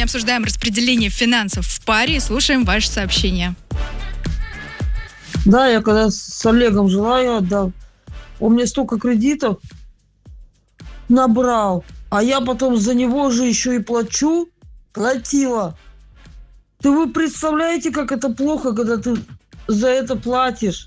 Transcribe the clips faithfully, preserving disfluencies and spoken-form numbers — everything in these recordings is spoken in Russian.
сегодня обсуждаем распределение финансов в паре и слушаем ваши сообщения. Да, я когда с Олегом жила, я отдал. Он мне столько кредитов набрал, а я потом за него же еще и плачу, платила. Ты вы представляете, как это плохо, когда ты за это платишь?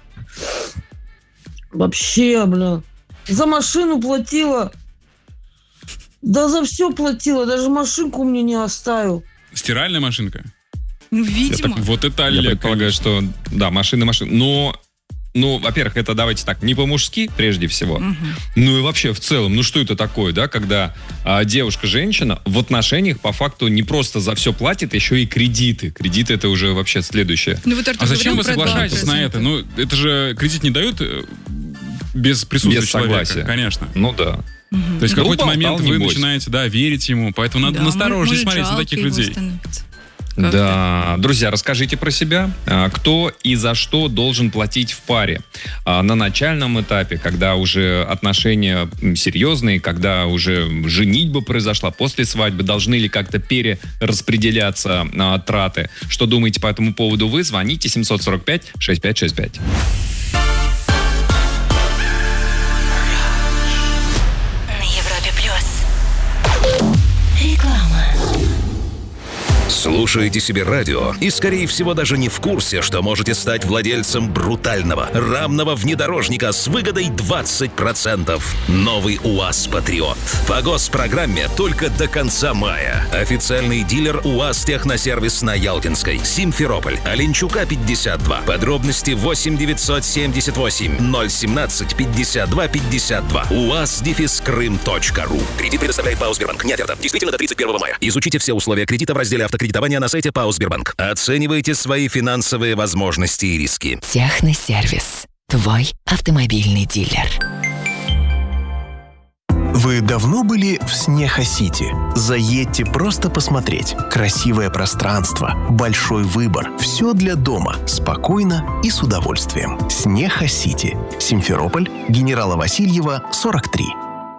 Вообще, бля. За машину платила. Да за все платила, даже машинку мне не оставил. Стиральная машинка? Ну, видимо. Так, вот это Олег. Я предполагаю, что, да, машина, машина. Но, ну, во-первых, это, давайте так, не по-мужски, прежде всего. Угу. Ну и вообще, в целом, ну что это такое, да, когда а, девушка-женщина в отношениях по факту не просто за все платит, еще и кредиты. Кредиты — это уже вообще следующее. Ну, вы только а зачем вы про соглашаетесь на это? Ну, это же кредит не дают без присутствия без человека. Согласия. Конечно. Ну да. Угу. То есть в какой-то Ну, момент болтал, вы небось. начинаете, да, верить ему. Поэтому надо Да, настороженно может, смотреть на жалко таких его людей. становится. Да, друзья, расскажите про себя. А, Кто и за что должен платить в паре? А, На начальном этапе, когда уже отношения м, серьезные, когда уже женитьба произошла, после свадьбы, должны ли как-то перераспределяться а, траты? Что думаете по этому поводу вы? Звоните семьсот сорок пять шестьдесят пять шестьдесят пять. На Европе плюс. Реклама. Слушаете себе радио и, скорее всего, даже не в курсе, что можете стать владельцем брутального, рамного внедорожника с выгодой двадцать процентов. Новый УАЗ «Патриот». По госпрограмме только до конца мая. Официальный дилер УАЗ Техносервис на Ялтинской. Симферополь. Оленчука, пятьдесят два. Подробности восемь девятьсот семьдесят восемь ноль семнадцать пятьдесят два пятьдесят два. уаз дефис крым точка ру. Кредит предоставляет ПАО «Сбербанк». Не оферта. Действительно до тридцать первого мая. Изучите все условия кредита в разделе «Автокредитование» на сайте ПАО «Сбербанк». Оценивайте свои финансовые возможности и риски. Техносервис. Твой автомобильный дилер. Вы давно были в Снеха-Сити? Заедьте просто посмотреть. Красивое пространство, большой выбор. Все для дома. Спокойно и с удовольствием. Снеха-Сити. Симферополь, Генерала Васильева, сорок три.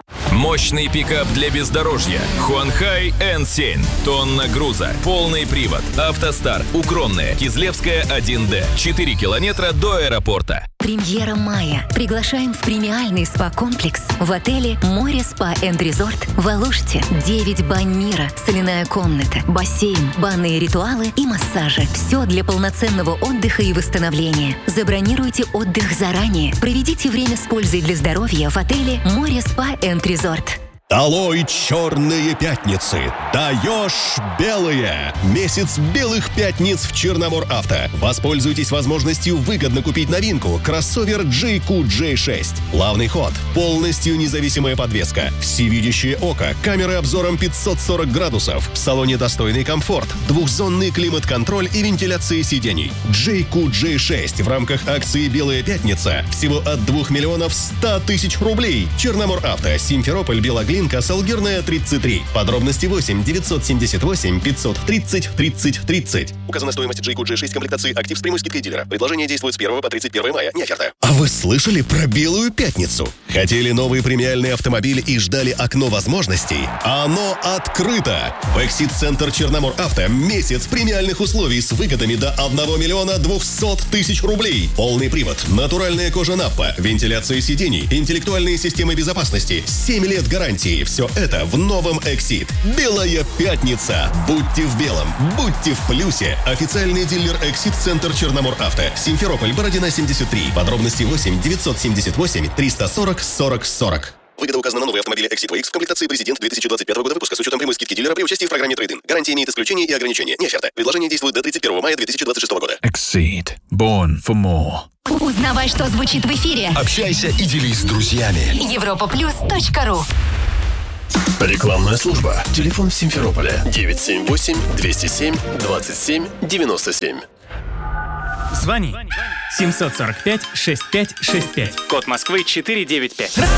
Мощный пикап для бездорожья. Хуанхай эн семь. Тонна груза. Полный привод. Автостар. Укромная. Кизлевская один дэ. четыре километра до аэропорта. Премьера мая. Приглашаем в премиальный спа-комплекс в отеле «Море Спа энд Резорт» в Алуште. девять бань мира, соляная комната, бассейн, банные ритуалы и массажи. Все для полноценного отдыха и восстановления. Забронируйте отдых заранее. Проведите время с пользой для здоровья в отеле «Море Спа энд Резорт». Долой черные пятницы! Даешь белые! Месяц белых пятниц в Черномор Авто. Воспользуйтесь возможностью выгодно купить новинку кроссовер джей кью джей шесть. Плавный ход, полностью независимая подвеска, всевидящее око, камеры обзором пятьсот сорок градусов, в салоне достойный комфорт, двухзонный климат-контроль и вентиляция сидений. джей кью джей шесть в рамках акции «Белая пятница» всего от двух миллионов ста тысяч рублей. Черномор Авто, Симферополь, Белоглин, Салгирная, тридцать три. Подробности восемь девятьсот семьдесят восемь пятьсот тридцать тридцать тридцать. Указана стоимость джей кью джей шесть комплектации «Актив» с прямой скидкой дилера. Предложение действует с первого по тридцать первое мая. Не оферта. А вы слышали про Белую пятницу? Хотели новый премиальный автомобиль и ждали окно возможностей? Оно открыто! В Эксид-центр Черномор Авто месяц премиальных условий с выгодами до одного миллиона двухсот тысяч рублей. Полный привод, натуральная кожа Наппа, вентиляция сидений, интеллектуальные системы безопасности, семь лет гарантии. Все это в новом Эксид. Белая пятница. Будьте в белом, будьте в плюсе. Официальный дилер Эксид-центр Черномор Авто. Симферополь, Бородина, семьдесят три. Подробности восемь девятьсот семьдесят восемь триста сорок сорок сорок. Выгода указана на новые автомобили Exit ви икс в комплектации «Президент» две тысячи двадцать пятого года выпуска с учетом прямой скидки дилера при участии в программе трейд-ин. Гарантия имеет исключения и ограничения. Не оферта. Предложение действует до тридцать первого мая две тысячи двадцать шестого года. Exceed. Born for more. Узнавай, что звучит в эфире. Общайся и делись с друзьями. европа плюс точка ру. Рекламная служба. Телефон Симферополя девять семь восемь двести семь двадцать семь девяносто семь. Звони семь сорок пять шестьдесят пять шестьдесят пять. Код Москвы четыреста девяносто пять.